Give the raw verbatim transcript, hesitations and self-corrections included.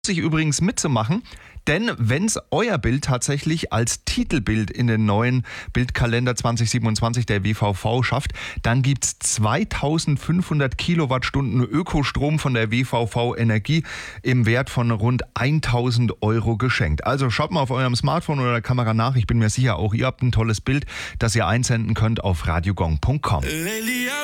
sich übrigens mitzumachen, denn wenn es euer Bild tatsächlich als Titelbild in den neuen Bildkalender zwanzig siebenundzwanzig der W V V schafft, dann gibt es zweitausendfünfhundert Kilowattstunden Ökostrom von der W V V Energie im Wert von rund tausend Euro geschenkt. Also schaut mal auf eurem Smartphone oder der Kamera nach. Ich bin mir sicher, auch ihr habt ein tolles Bild, das ihr einsenden könnt auf radiogong punkt com.